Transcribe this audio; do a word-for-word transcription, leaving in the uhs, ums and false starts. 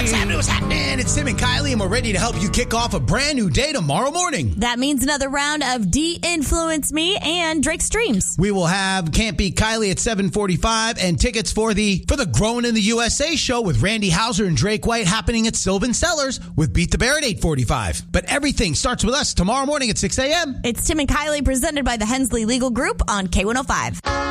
What's happening? What's happening? It's Tim and Kylie, and we're ready to help you kick off a brand new day tomorrow morning. That means another round of De-Influence Me and Drake Streams. We will have Can't Beat Kylie at seven forty-five and tickets for the for the Growing in the U S A show with Randy Houser and Drake White happening at Sylvan Cellars with Beat the Bear at eight forty-five. But everything starts with us tomorrow morning at six a.m. It's Tim and Kylie presented by the Hensley Legal Group on K one oh five.